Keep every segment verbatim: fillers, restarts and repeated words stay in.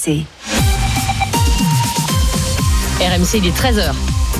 C. R M C, il est treize heures.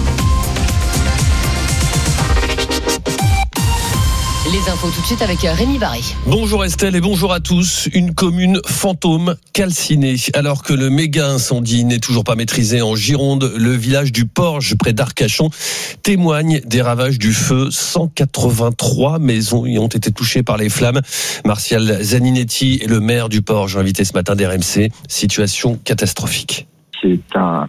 Les infos tout de suite avec Rémi Barré. Bonjour Estelle et bonjour à tous. Une commune fantôme calcinée. Alors que le méga incendie n'est toujours pas maîtrisé en Gironde, le village du Porge près d'Arcachon témoigne des ravages du feu. cent quatre-vingt-trois maisons y ont été touchées par les flammes. Martial Zaninetti est le maire du Porge, invité ce matin d'R M C. Situation catastrophique. C'est un...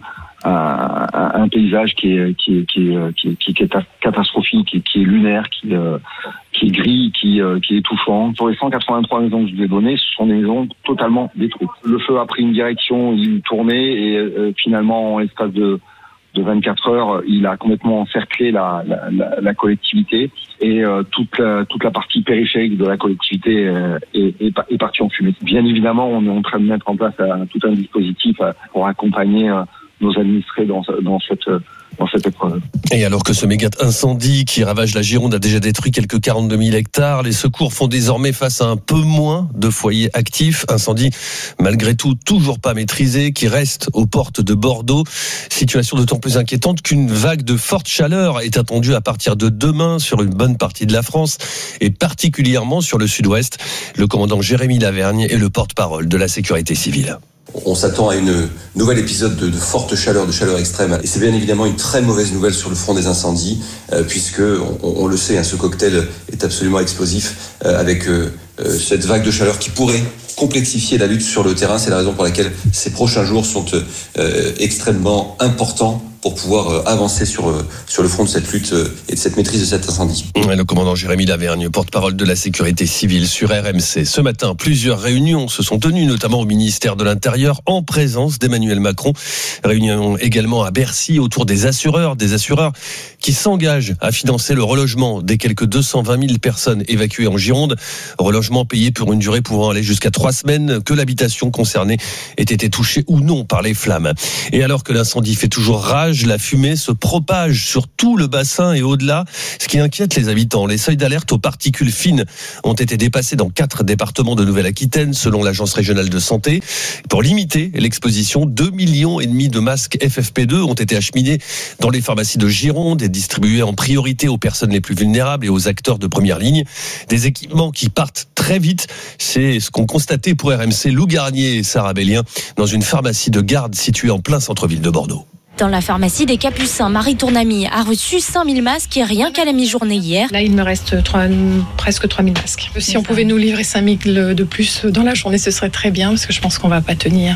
Un, un paysage qui est qui est qui est qui est, qui est catastrophique, qui est, qui est lunaire, qui euh, qui est gris, qui euh, qui est étouffant. Sur les cent quatre-vingt-trois maisons que je vous ai données, ce sont des maisons totalement détruites. Le feu a pris une direction, il tournait et euh, finalement en l'espace de de vingt-quatre heures, il a complètement encerclé la la, la, la collectivité et euh, toute la, toute la partie périphérique de la collectivité euh, est, est, est partie en fumée. Bien évidemment, on est en train de mettre en place euh, tout un dispositif euh, pour accompagner euh, nos administrés dans, dans cette dans cette épreuve. Et alors que ce méga incendie qui ravage la Gironde a déjà détruit quelques quarante-deux mille hectares, les secours font désormais face à un peu moins de foyers actifs. Incendie malgré tout toujours pas maîtrisé, qui reste aux portes de Bordeaux. Situation d'autant plus inquiétante qu'une vague de forte chaleur est attendue à partir de demain sur une bonne partie de la France et particulièrement sur le sud-ouest. Le commandant Jérémy Lavergne est le porte-parole de la sécurité civile. On s'attend à une nouvel épisode de, de forte chaleur, de chaleur extrême. Et c'est bien évidemment une très mauvaise nouvelle sur le front des incendies, euh, puisque, on, on le sait, hein, ce cocktail est absolument explosif, euh, avec euh, euh, cette vague de chaleur qui pourrait complexifier la lutte sur le terrain. C'est la raison pour laquelle ces prochains jours sont euh, extrêmement importants pour pouvoir avancer sur, sur le front de cette lutte et de cette maîtrise de cet incendie. Le commandant Jérémy Lavergne, porte-parole de la sécurité civile sur R M C. Ce matin, plusieurs réunions se sont tenues, notamment au ministère de l'Intérieur, en présence d'Emmanuel Macron. Réunion également à Bercy autour des assureurs, des assureurs qui s'engagent à financer le relogement des quelques deux cent vingt mille personnes évacuées en Gironde. Relogement payé pour une durée pouvant aller jusqu'à trois semaines, que l'habitation concernée ait été touchée ou non par les flammes. Et alors que l'incendie fait toujours rage, la fumée se propage sur tout le bassin et au-delà, ce qui inquiète les habitants. Les seuils d'alerte aux particules fines ont été dépassés dans quatre départements de Nouvelle-Aquitaine, selon l'Agence régionale de santé. Pour limiter l'exposition, deux millions et demi de masques F F P deux ont été acheminés dans les pharmacies de Gironde et distribués en priorité aux personnes les plus vulnérables et aux acteurs de première ligne. Des équipements qui partent très vite. C'est ce qu'ont constaté pour R M C Lou Garnier et Sarah Bellien dans une pharmacie de garde située en plein centre-ville de Bordeaux. Dans la pharmacie des Capucins, Marie Tournamy a reçu cinq mille masques et rien qu'à la mi-journée hier. Là, il me reste trois, presque trois mille masques. Si on pouvait nous livrer cinq mille de plus dans la journée, ce serait très bien, parce que je pense qu'on ne va pas tenir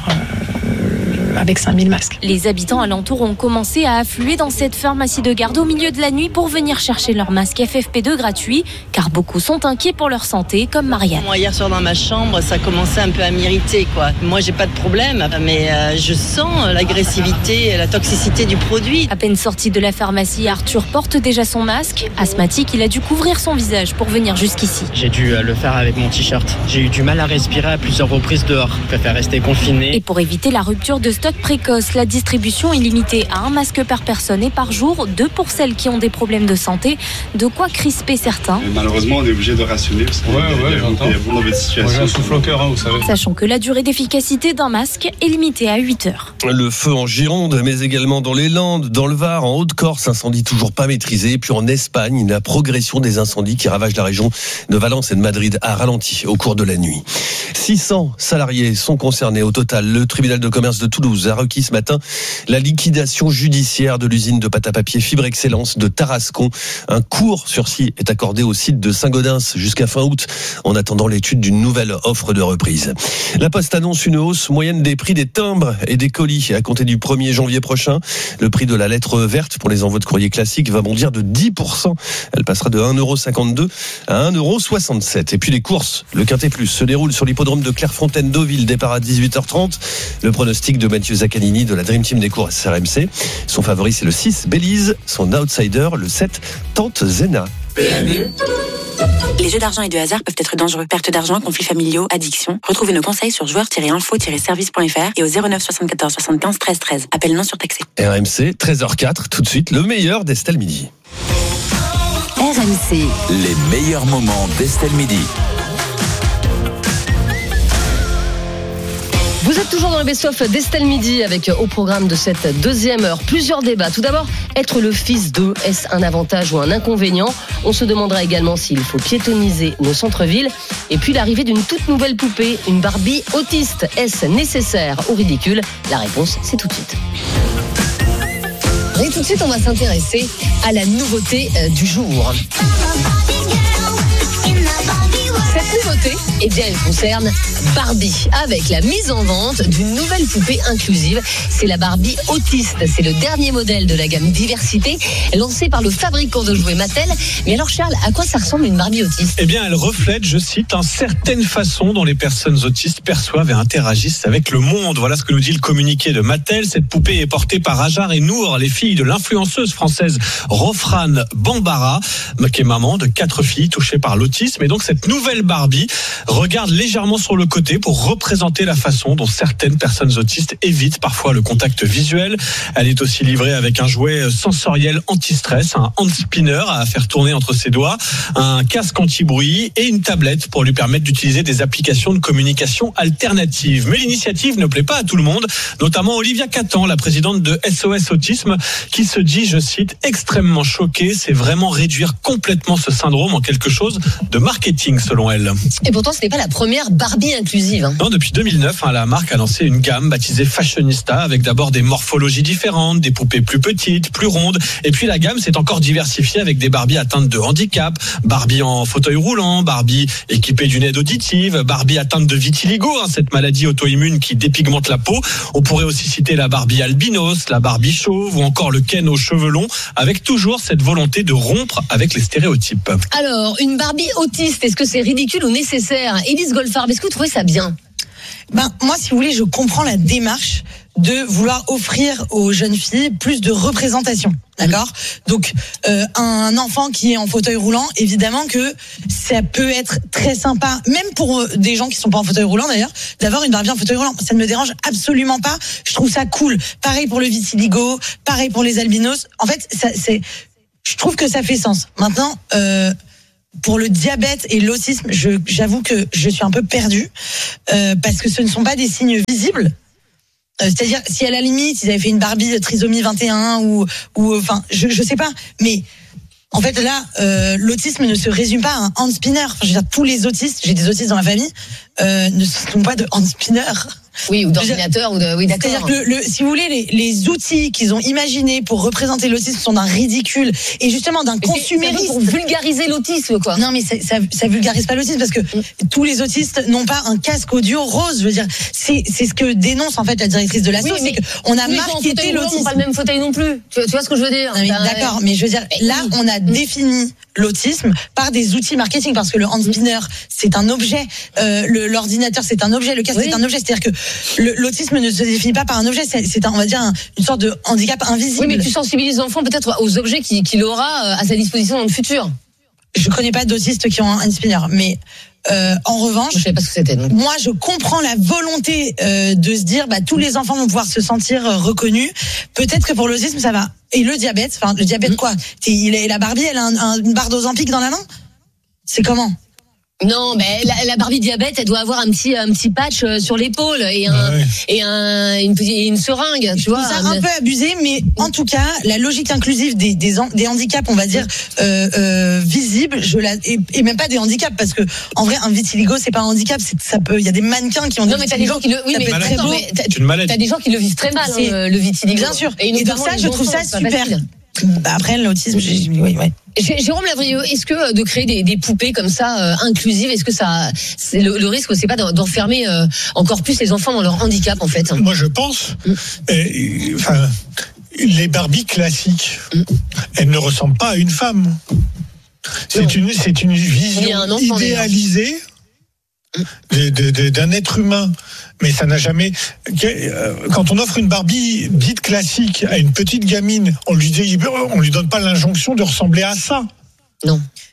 euh, avec cinq mille masques. Les habitants alentours ont commencé à affluer dans cette pharmacie de garde au milieu de la nuit pour venir chercher leurs masques F F P deux gratuits, car beaucoup sont inquiets pour leur santé, comme Marianne. Moi, hier soir dans ma chambre, ça commençait un peu à m'irriter, quoi. Moi, j'ai pas de problème, mais euh, je sens l'agressivité, la toxicité du produit. À peine sorti de la pharmacie, Arthur porte déjà son masque. Asthmatique, il a dû couvrir son visage pour venir jusqu'ici. J'ai dû le faire avec mon t-shirt. J'ai eu du mal à respirer à plusieurs reprises dehors. Je préfère rester confiné. Et pour éviter la rupture de stock précoce, la distribution est limitée à un masque par personne et par jour, deux pour celles qui ont des problèmes de santé. De quoi crisper certains. Et malheureusement, on est obligé de rationner. Parce ouais, ouais, ouais, j'entends. Il y a beaucoup de situations. Moi, j'ai un souffle au cœur, hein, vous savez. Sachant que la durée d'efficacité d'un masque est limitée à huit heures. Le feu en Gironde, mais également dans les Landes, dans le Var, en Haute-Corse, incendie toujours pas maîtrisé. Puis en Espagne, la progression des incendies qui ravagent la région de Valence et de Madrid a ralenti au cours de la nuit. six cents salariés sont concernés au total. Le tribunal de commerce de Toulouse a requis ce matin la liquidation judiciaire de l'usine de pâte à papier Fibre Excellence de Tarascon. Un court sursis est accordé au site de Saint-Gaudens jusqu'à fin août, en attendant l'étude d'une nouvelle offre de reprise. La Poste annonce une hausse moyenne des prix des timbres et des colis à compter du premier janvier prochain. Le prix de la lettre verte pour les envois de courrier classiques va bondir de dix pour cent. Elle passera de un euro cinquante-deux à un euro soixante-sept. Et puis les courses, le Quintet Plus se déroule sur l'hippodrome de Clairefontaine-Deauville, départ à dix-huit heures trente. Le pronostic de Mathieu Zaccanini de la Dream Team des courses R M C. Son favori, c'est le six, Belize. Son outsider, le sept, Tante Zena. Les jeux d'argent et de hasard peuvent être dangereux. Perte d'argent, conflits familiaux, addiction. Retrouvez nos conseils sur joueurs tiret info tiret service point f r et au zéro neuf soixante-quatorze soixante-quinze treize treize. Appel non surtaxé. R M C, treize heures quatre, tout de suite, le meilleur d'Estelle Midi. R M C. Les meilleurs moments d'Estelle Midi. Vous êtes toujours dans le best-of d'Estelle Midi avec au programme de cette deuxième heure plusieurs débats. Tout d'abord, être le fils d'eux, est-ce un avantage ou un inconvénient ? On se demandera également s'il faut piétoniser nos centres-villes. Et puis l'arrivée d'une toute nouvelle poupée, une Barbie autiste. Est-ce nécessaire ou ridicule ? La réponse, c'est tout de suite. Et tout de suite, on va s'intéresser à la nouveauté du jour. Cette nouveauté, eh bien, elle concerne Barbie, avec la mise en vente d'une nouvelle poupée inclusive. C'est la Barbie autiste. C'est le dernier modèle de la gamme Diversité, lancée par le fabricant de jouets Mattel. Mais alors, Charles, à quoi ça ressemble une Barbie autiste ? Eh bien, elle reflète, je cite, une certaine façon dont les personnes autistes perçoivent et interagissent avec le monde. Voilà ce que nous dit le communiqué de Mattel. Cette poupée est portée par Hajar et Nour, les filles de l'influenceuse française Rofrane Bambara, qui est maman de quatre filles touchées par l'autisme. Et donc, cette nouvelle Barbie regarde légèrement sur le côté pour représenter la façon dont certaines personnes autistes évitent parfois le contact visuel. Elle est aussi livrée avec un jouet sensoriel anti-stress, un hand spinner à faire tourner entre ses doigts, un casque anti-bruit et une tablette pour lui permettre d'utiliser des applications de communication alternatives. Mais l'initiative ne plaît pas à tout le monde, notamment Olivia Catan, la présidente de S O S Autisme, qui se dit, je cite, extrêmement choquée. C'est vraiment réduire complètement ce syndrome en quelque chose de marketing, selon elle. Et pourtant, ce n'est pas la première Barbie inclusive. Hein. Non, depuis deux mille neuf, hein, la marque a lancé une gamme baptisée Fashionista, avec d'abord des morphologies différentes, des poupées plus petites, plus rondes. Et puis la gamme s'est encore diversifiée avec des Barbies atteintes de handicap, Barbie en fauteuil roulant, Barbie équipée d'une aide auditive, Barbie atteinte de vitiligo, hein, cette maladie auto-immune qui dépigmente la peau. On pourrait aussi citer la Barbie albinos, la Barbie chauve ou encore le Ken aux cheveux longs, avec toujours cette volonté de rompre avec les stéréotypes. Alors, une Barbie autiste, est-ce que c'est ridicule ou nécessaire ? Élise Goldfarb, est-ce que vous trouvez ça bien ? Ben, moi, si vous voulez, je comprends la démarche de vouloir offrir aux jeunes filles plus de représentation. D'accord ? Donc, euh, un enfant qui est en fauteuil roulant, évidemment que ça peut être très sympa, même pour des gens qui sont pas en fauteuil roulant d'ailleurs, d'avoir une Barbie en fauteuil roulant. Ça ne me dérange absolument pas. Je trouve ça cool. Pareil pour le vitiligo, pareil pour les albinos. En fait, ça, c'est, je trouve que ça fait sens. Maintenant, euh, pour le diabète et l'autisme, je, j'avoue que je suis un peu perdue euh, parce que ce ne sont pas des signes visibles. Euh, c'est-à-dire, si à la limite, ils avaient fait une Barbie trisomie vingt et un ou, ou enfin, je, je sais pas. Mais en fait, là, euh, l'autisme ne se résume pas à un hand spinner. Enfin, je veux dire, tous les autistes, j'ai des autistes dans ma famille, euh, ne sont pas de hand spinner. Oui, ou d'ordinateur, ou de, oui, d'accord. C'est-à-dire que le, le, si vous voulez, les, les outils qu'ils ont imaginés pour représenter l'autisme sont d'un ridicule et justement d'un mais consumérisme. C'est pour vulgariser l'autisme, quoi. Non, mais ça, ça, ça vulgarise pas l'autisme parce que mm. tous les autistes n'ont pas un casque audio rose. Je veux dire, c'est, c'est ce que dénonce en fait la directrice de l'asso, oui, c'est qu'on a marketé l'autisme. On pas le même fauteuil non plus. Tu, tu vois ce que je veux dire ? Non, mais d'accord, mais je veux dire, là, on a défini l'autisme par des outils marketing parce que le hand spinner c'est un objet, euh, le, l'ordinateur c'est un objet, le casque oui. c'est un objet, c'est-à-dire que le, l'autisme ne se définit pas par un objet, c'est, c'est un, on va dire un, une sorte de handicap invisible. Oui, mais tu sensibilises l'enfant peut-être aux objets qu'il, qu'il aura à sa disposition dans le futur. Je connais pas d'autistes qui ont un hand spinner, mais Euh, en revanche, je sais pas ce que c'était, donc. Moi, je comprends la volonté euh, de se dire, bah tous les enfants vont pouvoir se sentir euh, reconnus. Peut-être que pour l'autisme, ça va. Et le diabète, enfin le diabète mmh. quoi T'es, il est, la Barbie, elle a un, un, une barre d'Ozempic dans la main. C'est comment ? Non, mais la, la Barbie diabète, elle doit avoir un petit un petit patch sur l'épaule et un ouais. et un une petite une seringue, tu vois. C'est un peu abusé, mais en tout cas, la logique inclusive des des, des handicaps, on va dire euh, euh, visibles, je la et, et même pas des handicaps parce que en vrai, un vitiligo, c'est pas un handicap, c'est ça peut. Il y a des mannequins qui ont. Non, des mais t'as des gens qui le oui, mais très beau. Mais t'as, t'as des gens qui le vivent très mal, hein, le vitiligo. Bien sûr. Et, et donc ça, je trouve ça super. Bah après l'autisme, j'ai, oui, ouais. Jérôme Lavrieux, est-ce que de créer des, des poupées comme ça euh, inclusives, est-ce que ça, c'est le, le risque, c'est pas d'enfermer euh, encore plus les enfants dans leur handicap en fait ? Moi, je pense. Mm. Et, enfin, les Barbies classiques, mm. elles ne ressemblent pas à une femme. C'est non. une, c'est une vision un enfant, idéalisée de, de, de, d'un être humain. Mais ça n'a jamais. Quand on offre une Barbie dite classique à une petite gamine, on lui dit, on lui donne pas l'injonction de ressembler à ça. Non.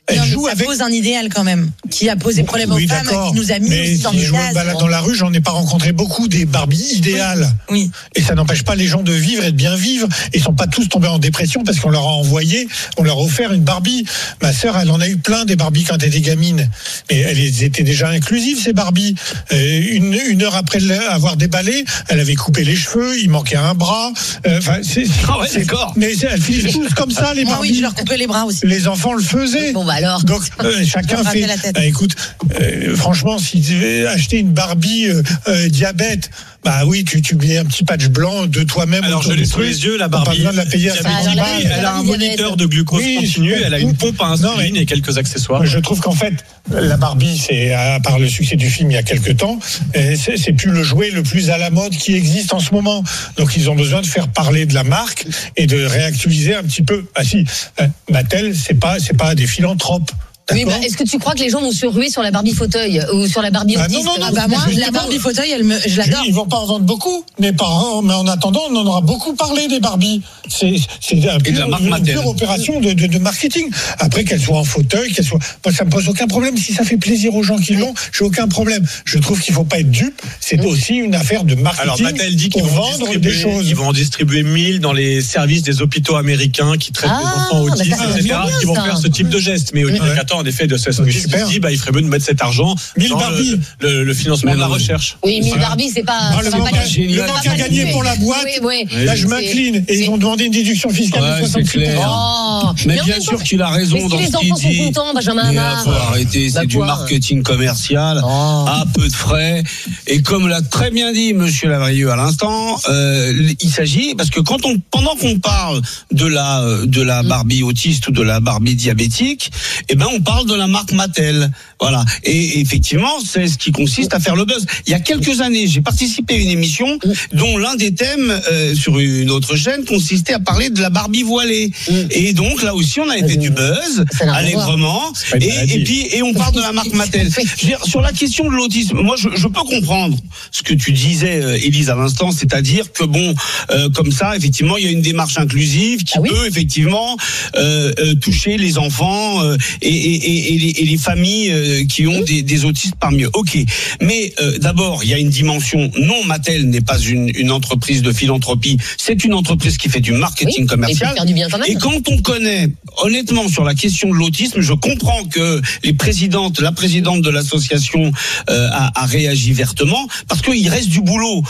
Elle non, joue ça avec... pose un idéal quand même, qui a posé problème aux oui, femmes, qui nous a mis mais aussi dans si les je me balade dans la rue, j'en ai pas rencontré beaucoup des Barbies idéales. Oui. Et ça n'empêche pas les gens de vivre et de bien vivre. Ils sont pas tous tombés en dépression parce qu'on leur a envoyé, on leur a offert une Barbie. Ma sœur, elle en a eu plein des Barbies quand elle était gamine. Mais elles étaient déjà inclusives, ces Barbies. Euh, une, une heure après avoir déballé, elle avait coupé les cheveux, il manquait un bras. Enfin, euh, c'est, ah ouais, c'est d'accord. Mais elles finissent tous comme ça, les Barbies. Moi, oui, je leur coupais les bras aussi. Les enfants le faisaient. Bon, bah alors. Donc, euh, chacun fait. Bah, écoute, euh, franchement, si tu veux acheter une Barbie euh, euh, diabète, bah oui, tu, tu mets un petit patch blanc de toi-même. Alors je l'ai sous les yeux, la Barbie. Pas besoin de la payer à cinquante balles. Elle a un moniteur de glucose oui, continu, elle a une pompe à insuline non, et quelques accessoires. Je trouve qu'en fait, la Barbie, c'est à part le succès du film il y a quelques temps, c'est, c'est plus le jouet le plus à la mode qui existe en ce moment. Donc ils ont besoin de faire parler de la marque et de réactualiser un petit peu. Ah si, Mattel, c'est pas c'est pas des philanthropes. Oui, bah, est-ce que tu crois que les gens vont se ruer sur la Barbie fauteuil ou sur la Barbie autiste? Ah non, non, non, bah moi, la Barbie fauteuil, elle me, je l'adore. Ils vont pas en vendre beaucoup, mais, par, mais en attendant, on en aura beaucoup parlé des Barbies. C'est, c'est un pure, la une pure opération de, de, de marketing. Après, qu'elles soient en fauteuil, qu'elles soient, moi, ça me pose aucun problème. Si ça fait plaisir aux gens qui l'ont, j'ai aucun problème. Je trouve qu'il faut pas être dupe. C'est mmh. aussi une affaire de marketing. Alors, Mattel dit qu'ils vont vendre des choses. Ils vont en distribuer mille dans les services des hôpitaux américains qui traitent ah, les enfants autistes, bah et cetera, qui vont faire ce type de geste. Mais Olivier Catan, en effet, de ce super. Dit, bah, il ferait mieux de mettre cet argent dans le, le, le financement mais de la recherche. Oui, mille Barbie, c'est pas. Non, le manque à, à gagner pour la boîte, oui, oui. Là, je m'incline. Et ils ont demandé une déduction fiscale ouais, de soixante-six pour cent. Oh, mais, mais bien sûr qu'il a raison mais dans si ce qu'il dit. Les enfants sont contents, Benjamin Hamar. Il faut arrêter, c'est bah, du marketing commercial oh. à peu de frais. Et comme l'a très bien dit Monsieur Lavrieux à l'instant, euh, il s'agit parce que quand on, pendant qu'on parle de la de la Barbie autiste ou de la Barbie diabétique, eh ben on parle de la marque Mattel. Voilà. Et effectivement, c'est ce qui consiste à faire le buzz. Il y a quelques années, j'ai participé à une émission dont l'un des thèmes euh, sur une autre chaîne consistait à parler de la Barbie voilée. Mm. Et donc là aussi, on avait fait du buzz, allègrement. Et, et puis, et on parle de la marque Mattel. Je veux dire, sur la question de l'autisme, moi, je, je peux comprendre ce que tu disais, euh, Élise, à l'instant, c'est-à-dire que bon, euh, comme ça, effectivement, il y a une démarche inclusive qui ah oui peut effectivement euh, euh, toucher les enfants euh, et, et, et, et, les, et les familles euh, qui ont des, des autistes parmi eux. Ok, mais euh, d'abord, il y a une dimension. Non, Mattel n'est pas une, une entreprise de philanthropie. C'est une entreprise qui fait du marketing oui, commercial. Et, faire du bien quand même. Et quand on connaît, honnêtement, sur la question de l'autisme, je comprends que les présidentes, la présidente de l'association euh, a, a réagi vertement parce qu'il reste du boulot.